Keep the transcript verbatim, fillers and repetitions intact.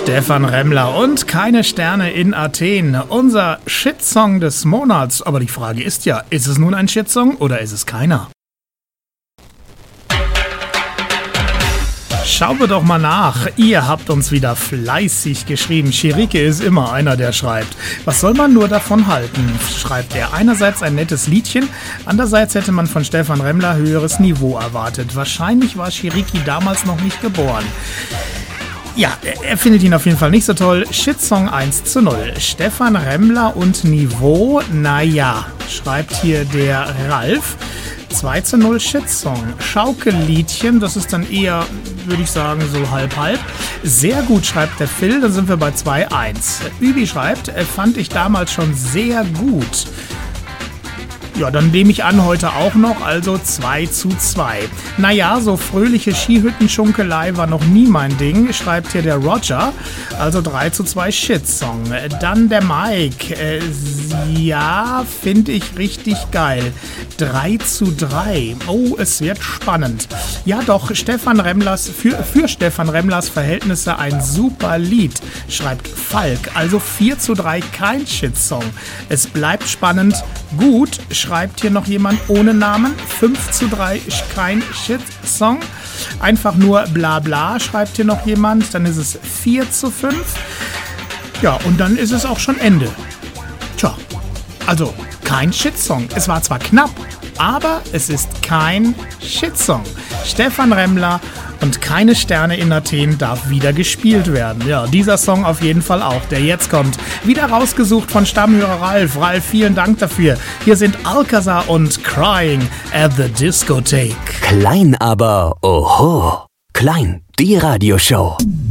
Stephan Remmler und keine Sterne in Athen. Unser Shitsong des Monats. Aber die Frage ist ja, ist es nun ein Shitsong oder ist es keiner? Schauen wir doch mal nach. Ihr habt uns wieder fleißig geschrieben. Chirike ist immer einer, der schreibt. Was soll man nur davon halten? Schreibt er. Einerseits ein nettes Liedchen, andererseits hätte man von Stephan Remmler höheres Niveau erwartet. Wahrscheinlich war Chiriki damals noch nicht geboren. Ja, er findet ihn auf jeden Fall nicht so toll. Shitsong eins zu null. Stephan Remmler und Niveau, naja, schreibt hier der Ralf. zwei zu null Shitsong. Schaukelliedchen, das ist dann eher, würde ich sagen, so halb-halb. Sehr gut, schreibt der Phil, dann sind wir bei zwei eins. Übi schreibt, fand ich damals schon sehr gut. Ja, dann nehme ich an, heute auch noch, also zwei zu zwei. Naja, so fröhliche Skihüttenschunkelei war noch nie mein Ding, schreibt hier der Roger. Also drei zu zwei Shitsong. Dann der Mike. Äh, ja, finde ich richtig geil. drei zu drei. Oh, es wird spannend. Ja doch, Stephan Remmlers, für, für Stephan Remmlers Verhältnisse ein super Lied, schreibt Falk. Also vier zu drei kein Shitsong. Es bleibt spannend. Gut, schreibt hier noch jemand ohne Namen. fünf zu drei kein Shitsong. Einfach nur bla bla, schreibt hier noch jemand. Dann ist es vier zu fünf. Ja, und dann ist es auch schon Ende. Tja, also kein Shitsong. Es war zwar knapp, aber es ist kein Shitsong. Stephan Remmler und keine Sterne in Athen darf wieder gespielt werden. Ja, dieser Song auf jeden Fall auch, der jetzt kommt. Wieder rausgesucht von Stammhörer Ralf. Ralf, vielen Dank dafür. Hier sind Alcazar und Crying at the Discotheque. Klein aber oho. Klein, die Radioshow.